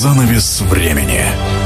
Занавес времени.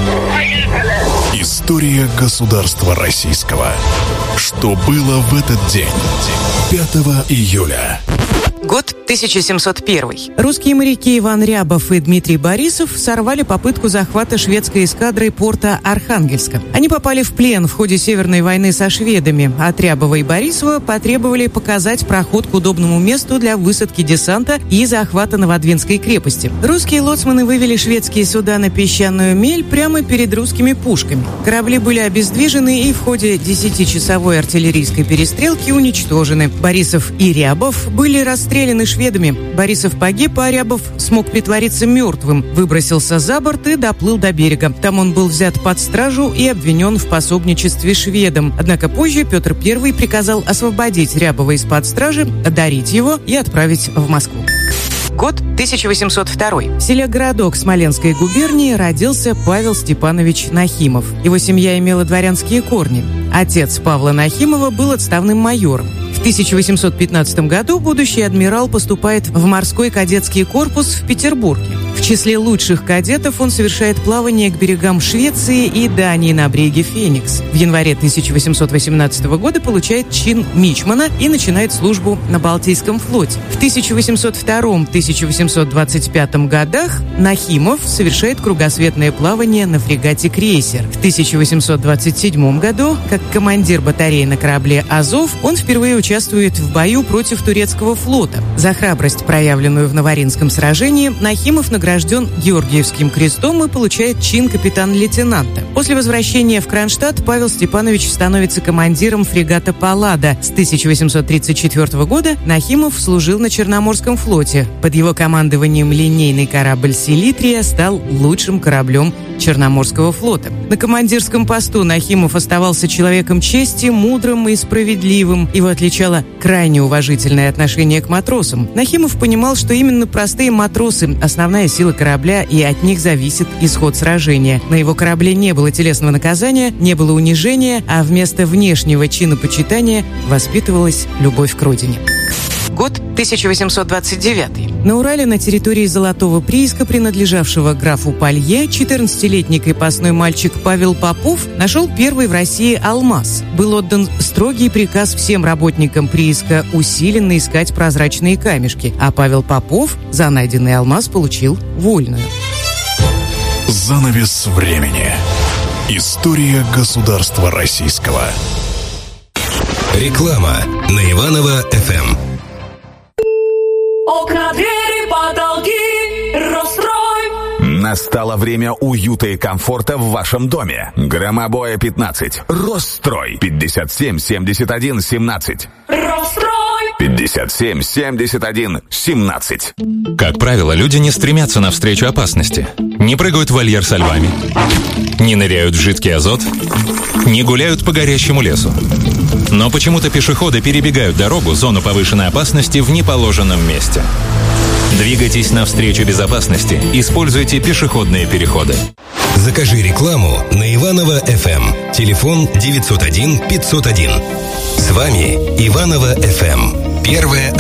История государства российского. Что было в этот день? 5 июля. Год 1701. Русские моряки Иван Рябов и Дмитрий Борисов сорвали попытку захвата шведской эскадрой порта Архангельска. Они попали в плен в ходе Северной войны со шведами. От Рябова и Борисова потребовали показать проход к удобному месту для высадки десанта и захвата Новодвинской крепости. Русские лоцманы вывели шведские суда на песчаную мель прямо перед русскими пушками. Корабли были обездвижены и в ходе 10-часовой артиллерийской перестрелки уничтожены. Борисов и Рябов были расстреляны шведами. Борисов погиб, а Рябов смог притвориться мертвым, выбросился за борт и доплыл до берега. Там он был взят под стражу и обвинен в пособничестве шведам. Однако позже Петр I приказал освободить Рябова из-под стражи, одарить его и отправить в Москву. Год 1802. В селе Городок Смоленской губернии родился Павел Степанович Нахимов. Его семья имела дворянские корни. Отец Павла Нахимова был отставным майором. В 1815 году будущий адмирал поступает в морской кадетский корпус в Петербурге. В числе лучших кадетов он совершает плавание к берегам Швеции и Дании на бреге Феникс. В январе 1818 года получает чин мичмана и начинает службу на Балтийском флоте. В 1802-1825 годах Нахимов совершает кругосветное плавание на фрегате «Крейсер». В 1827 году, как командир батареи на корабле «Азов», он впервые участвует в бою против турецкого флота. За храбрость, проявленную в Новоринском сражении, Нахимов награжден Георгиевским крестом и получает чин капитан-лейтенанта. После возвращения в Кронштадт Павел Степанович становится командиром фрегата «Паллада». С 1834 года Нахимов служил на Черноморском флоте. Под его командованием линейный корабль «Селитрия» стал лучшим кораблем Черноморского флота. На командирском посту Нахимов оставался человеком чести, мудрым и справедливым. Его отличало крайне уважительное отношение к матросам. Нахимов понимал, что именно простые матросы – основная сила корабля, и от них зависит исход сражения. На его корабле не было телесного наказания, не было унижения, а вместо внешнего чинопочитания воспитывалась любовь к родине. Год 1829. На Урале, на территории Золотого прииска, принадлежавшего графу Палье, 14-летний крепостной мальчик Павел Попов нашел первый в России алмаз. Был отдан строгий приказ всем работникам прииска усиленно искать прозрачные камешки, а Павел Попов за найденный алмаз получил вольную. Занавес времени. История государства российского. Реклама на Иваново-ФМ. Окна, двери, потолки, Росстрой. Настало время уюта и комфорта в вашем доме. Громобоя 15. Росстрой. 57 71 17. Росстрой. 57 71 17. Как правило, люди не стремятся навстречу опасности. Не прыгают в вольер со львами. Не ныряют в жидкий азот. Не гуляют по горящему лесу. Но почему-то пешеходы перебегают дорогу, зону повышенной опасности, в неположенном месте. Двигайтесь навстречу безопасности. Используйте пешеходные переходы. Закажи рекламу на Иваново-ФМ. Телефон 901 501. С вами Иваново-ФМ. Первая